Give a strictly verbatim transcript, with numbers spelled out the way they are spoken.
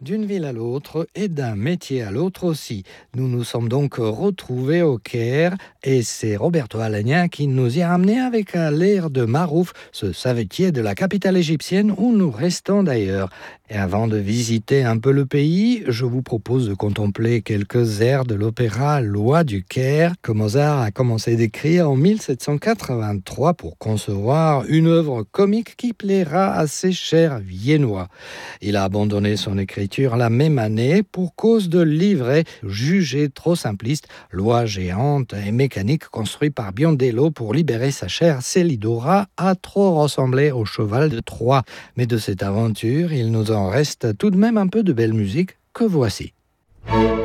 D'une ville à l'autre et d'un métier à l'autre aussi. Nous nous sommes donc retrouvés au Caire et c'est Roberto Alagna qui nous y a amenés avec l'air de Marouf, ce savetier de la capitale égyptienne où nous restons d'ailleurs. Et avant de visiter un peu le pays, je vous propose de contempler quelques airs de l'opéra Loi du Caire que Mozart a commencé d'écrire en mille sept cent quatre-vingt-trois pour concevoir une œuvre comique qui plaira à ses chers Viennois. Il a abandonné son écriture la même année pour cause de livrets jugés trop simplistes, loi géante et mécanique construite par Biondello pour libérer sa chère Célidora a trop ressemblé au cheval de Troie. Mais de cette aventure, il nous en reste tout de même un peu de belle musique que voici.